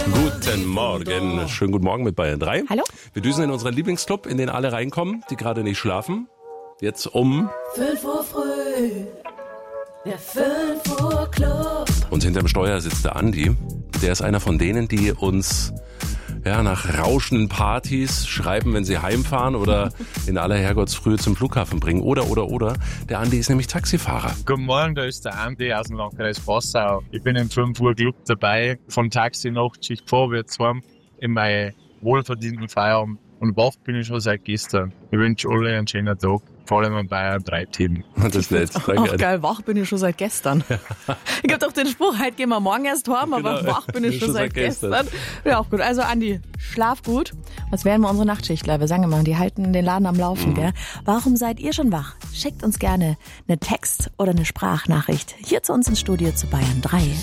Guten Morgen. Schönen guten Morgen mit Bayern 3. Hallo. Wir düsen in unseren Lieblingsclub, in den alle reinkommen, die gerade nicht schlafen. Jetzt um 5 Uhr früh, der 5 Uhr Club. Und hinterm Steuer sitzt der Andi. Der ist einer von denen, die uns nach rauschenden Partys schreiben, wenn sie heimfahren oder in aller Herrgottsfrühe zum Flughafen bringen. Oder. Der Andi ist nämlich Taxifahrer. Guten Morgen, da ist der Andi aus dem Landkreis Passau. Ich bin im 5 Uhr Club dabei, von Taxi Nachtschicht vorwärts heim in meinen wohlverdienten Feierabend. Und wach bin ich schon seit gestern. Ich wünsche alle einen schönen Tag, vor allem am Bayern 3 Team. Das ist nett. Auch geil, wach bin ich schon seit gestern. Ich hab doch den Spruch, heute gehen wir morgen erst heim, aber Genau. wach bin ich schon seit gestern. Ja, auch gut. Also Andi, schlaf gut. Was wären wir unsere Nachtschichtler? Wir sagen immer, die halten den Laden am Laufen, gell? Warum seid ihr schon wach? Schickt uns gerne eine Text- oder eine Sprachnachricht hier zu uns ins Studio zu Bayern 3.